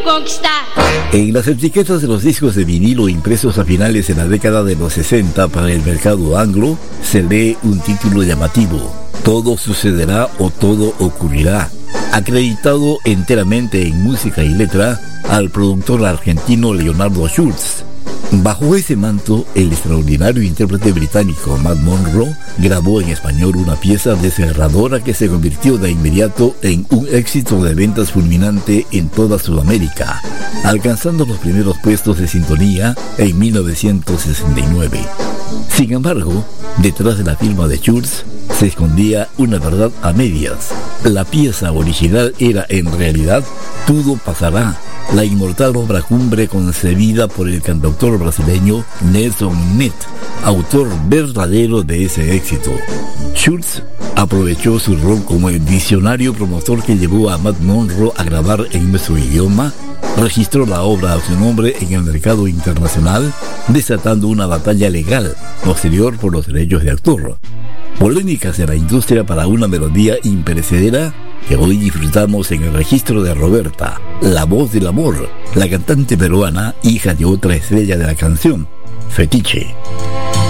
conquistar. En las etiquetas de los discos de vinilo impresos a finales de la década de los 60 para el mercado anglo, se lee un título llamativo: Todo sucederá o todo ocurrirá, acreditado enteramente en música y letra al productor argentino Leonardo Schultz. Bajo ese manto, el extraordinario intérprete británico Matt Monro grabó en español una pieza desgarradora que se convirtió de inmediato en un éxito de ventas fulminante en toda Sudamérica, alcanzando los primeros puestos de sintonía en 1969. Sin embargo, detrás de la firma de Schultz se escondía una verdad a medias. La pieza original era en realidad Todo pasará, la inmortal obra cumbre concebida por el cantautor brasileño Nelson Ned, autor verdadero de ese éxito. Schultz aprovechó su rol como el visionario promotor que llevó a Matt Monro a grabar en nuestro idioma, registró la obra a su nombre en el mercado internacional, desatando una batalla legal posterior por los derechos de autor. Polémicas en la industria para una melodía imperecedera que hoy disfrutamos en el registro de Roberta, la voz del amor, la cantante peruana, hija de otra estrella de la canción, Fetiche.